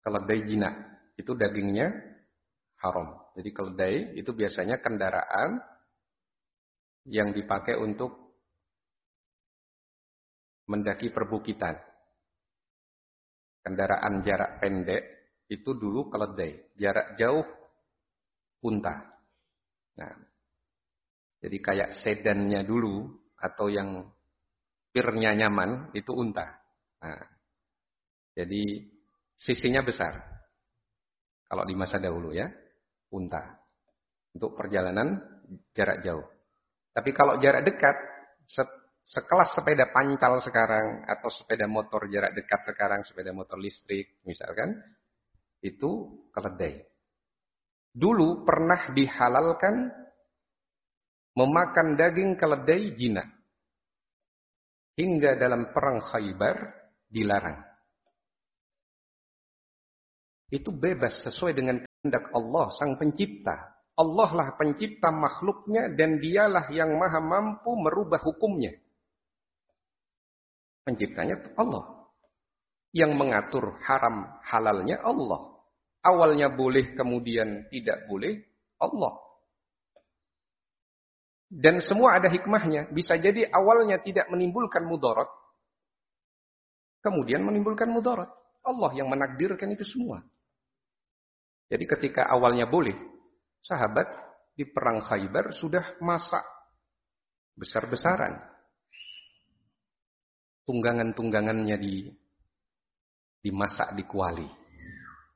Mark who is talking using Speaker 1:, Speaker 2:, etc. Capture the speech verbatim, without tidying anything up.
Speaker 1: keledai jinak. Itu dagingnya haram. Jadi keledai itu biasanya kendaraan yang dipakai untuk mendaki perbukitan. Kendaraan jarak pendek itu dulu keledai. Jarak jauh unta. Nah, jadi kayak sedannya dulu atau yang pirnya nyaman itu unta. Nah, jadi sisinya besar. Kalau di masa dahulu ya, unta. Untuk perjalanan jarak jauh. Tapi kalau jarak dekat, sekelas sepeda pancal sekarang, atau sepeda motor jarak dekat sekarang, sepeda motor listrik misalkan, itu keledai. Dulu pernah dihalalkan memakan daging keledai jinak. Hingga dalam perang Khaybar dilarang. Itu bebas sesuai dengan kehendak Allah, Sang Pencipta. Allah lah pencipta makhluknya dan dialah yang maha mampu merubah hukumnya. Penciptanya Allah. Yang mengatur haram halalnya Allah. Awalnya boleh kemudian tidak boleh Allah. Dan semua ada hikmahnya. Bisa jadi awalnya tidak menimbulkan mudarat. Kemudian menimbulkan mudarat. Allah yang menakdirkan itu semua. Jadi ketika awalnya boleh, sahabat di perang Khaybar sudah masak besar-besaran. Tunggangan-tunggangannya di dimasak di kuali.